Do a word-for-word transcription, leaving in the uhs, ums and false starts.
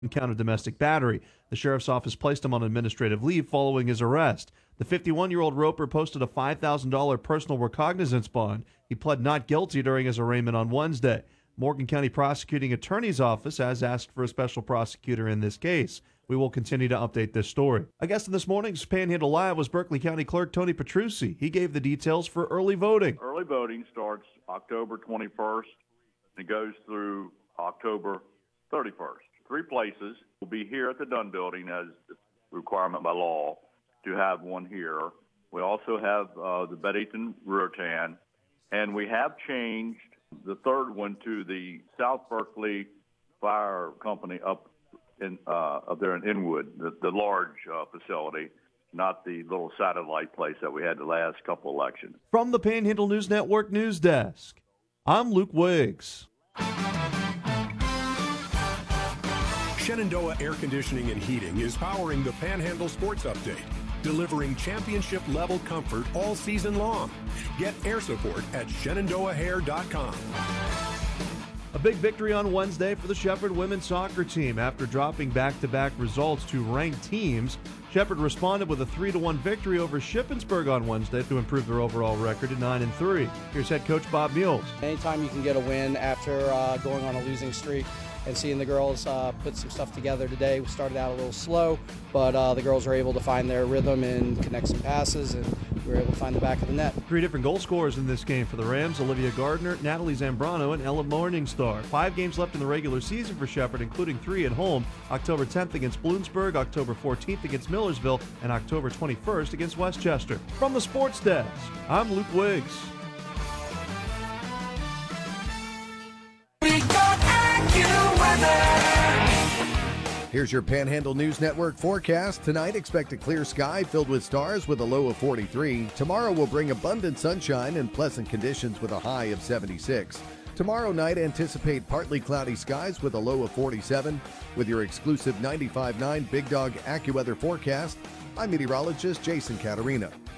count of domestic battery. The sheriff's office placed him on administrative leave following his arrest. The fifty-one-year-old Roper posted a five thousand dollars personal recognizance bond. He pled not guilty during his arraignment on Wednesday. Morgan County Prosecuting Attorney's Office has asked for a special prosecutor in this case. We will continue to update this story. A guest in this morning's Panhandle Live was Berkeley County Clerk Tony Petrucci. He gave the details for early voting. Early voting starts October twenty-first and goes through October thirty-first. Three places will be here at the Dunn Building as a requirement by law to have one here. We also have uh, the Bennington Ruritan, and we have changed the third one to the South Berkeley Fire Company up in uh, up there in Inwood, the, the large uh, facility, not the little satellite place that we had the last couple elections. From the Panhandle News Network News Desk, I'm Luke Wiggs. Shenandoah Air Conditioning and Heating is powering the Panhandle Sports Update, delivering championship-level comfort all season long. Get air support at shenandoah hair dot com. A big victory on Wednesday for the Shepherd women's soccer team. After dropping back-to-back results to ranked teams, Shepherd responded with a three to one victory over Shippensburg on Wednesday to improve their overall record to nine and three. Here's head coach Bob Mules. Anytime you can get a win after uh, going on a losing streak, and seeing the girls uh, put some stuff together today. We started out a little slow, but uh, the girls were able to find their rhythm and connect some passes, and we were able to find the back of the net. Three different goal scorers in this game for the Rams: Olivia Gardner, Natalie Zambrano, and Ella Morningstar. Five games left in the regular season for Shepherd, including three at home: October tenth against Bloomsburg, October fourteenth against Millersville, and October twenty-first against Westchester. From the Sports Desk, I'm Luke Wiggs. Here's your Panhandle News Network forecast. Tonight, expect a clear sky filled with stars with a low of forty-three. Tomorrow will bring abundant sunshine and pleasant conditions with a high of seventy-six. Tomorrow night, anticipate partly cloudy skies with a low of forty-seven. With your exclusive ninety-five point nine Big Dog AccuWeather forecast, I'm meteorologist Jason Caterina.